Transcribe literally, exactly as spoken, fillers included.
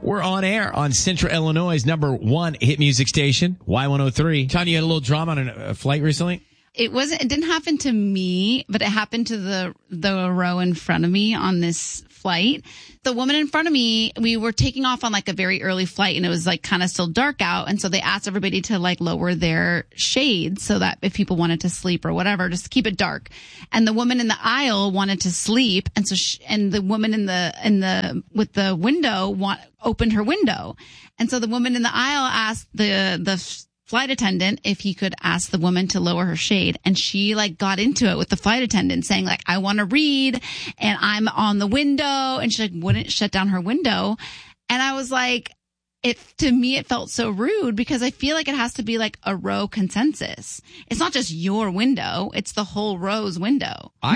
We're on air on Central Illinois' number one hit music station, Y one oh three. Tanya, you had a little drama on a flight recently? It wasn't, it didn't happen to me, but it happened to the, the row in front of me on this flight. The woman in front of me, we were taking off on like a very early flight and it was like kind of still dark out. And so they asked everybody to like lower their shades so that if people wanted to sleep or whatever, just keep it dark. And the woman in the aisle wanted to sleep. And so, she, and the woman in the, in the, with the window want, opened her window. And so the woman in the aisle asked the, the, flight attendant if he could ask the woman to lower her shade. And she like got into it with the flight attendant saying like, I want to read and I'm on the window. And she like wouldn't shut down her window. And I was like, it, to me, it felt so rude because I feel like it has to be like a row consensus. It's not just your window. It's the whole row's window. I